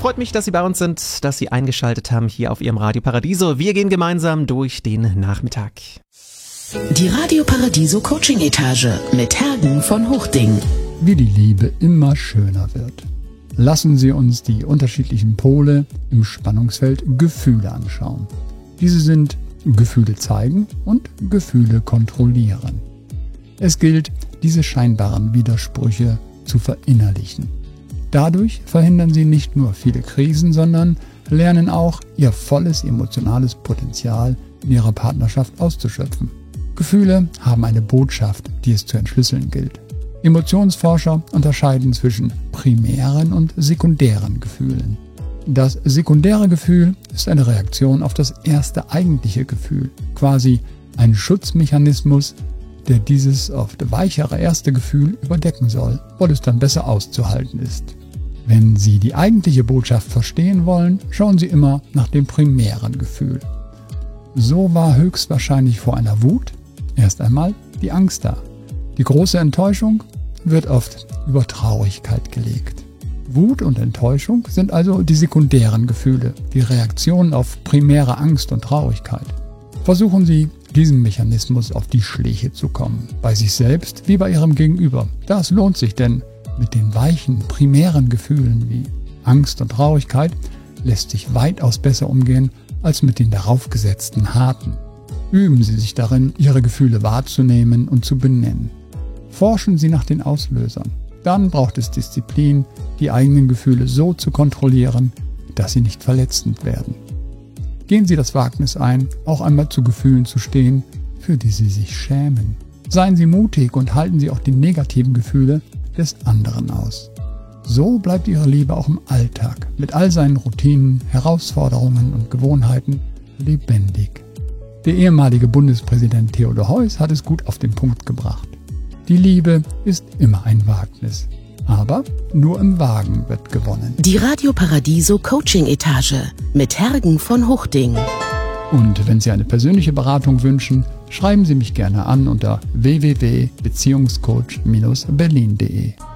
Freut mich, dass Sie bei uns sind, dass Sie eingeschaltet haben hier auf Ihrem Radio Paradiso. Wir gehen gemeinsam durch den Nachmittag. Die Radio Paradiso Coaching Etage mit Hergen von Hochding. Wie die Liebe immer schöner wird. Lassen Sie uns die unterschiedlichen Pole im Spannungsfeld Gefühle anschauen. Diese sind Gefühle zeigen und Gefühle kontrollieren. Es gilt, diese scheinbaren Widersprüche zu verinnerlichen. Dadurch verhindern Sie nicht nur viele Krisen, sondern lernen auch, Ihr volles emotionales Potenzial in Ihrer Partnerschaft auszuschöpfen. Gefühle haben eine Botschaft, die es zu entschlüsseln gilt. Emotionsforscher unterscheiden zwischen primären und sekundären Gefühlen. Das sekundäre Gefühl ist eine Reaktion auf das erste eigentliche Gefühl, quasi ein Schutzmechanismus, der dieses oft weichere erste Gefühl überdecken soll, weil es dann besser auszuhalten ist. Wenn Sie die eigentliche Botschaft verstehen wollen, schauen Sie immer nach dem primären Gefühl. So war höchstwahrscheinlich vor einer Wut erst einmal die Angst da. Die große Enttäuschung wird oft über Traurigkeit gelegt. Wut und Enttäuschung sind also die sekundären Gefühle, die Reaktionen auf primäre Angst und Traurigkeit. Versuchen Sie, diesem Mechanismus auf die Schliche zu kommen, bei sich selbst wie bei Ihrem Gegenüber. Das lohnt sich, denn mit den weichen, primären Gefühlen wie Angst und Traurigkeit lässt sich weitaus besser umgehen als mit den darauf gesetzten harten. Üben Sie sich darin, Ihre Gefühle wahrzunehmen und zu benennen. Forschen Sie nach den Auslösern. Dann braucht es Disziplin, die eigenen Gefühle so zu kontrollieren, dass sie nicht verletzend werden. Gehen Sie das Wagnis ein, auch einmal zu Gefühlen zu stehen, für die Sie sich schämen. Seien Sie mutig und halten Sie auch die negativen Gefühle des anderen aus. So bleibt Ihre Liebe auch im Alltag mit all seinen Routinen, Herausforderungen und Gewohnheiten lebendig. Der ehemalige Bundespräsident Theodor Heuss hat es gut auf den Punkt gebracht. Die Liebe ist immer ein Wagnis, aber nur im Wagen wird gewonnen. Die Radio Paradiso Coaching Etage mit Hergen von Hochding. Und wenn Sie eine persönliche Beratung wünschen, schreiben Sie mich gerne an unter www.beziehungscoach-berlin.de.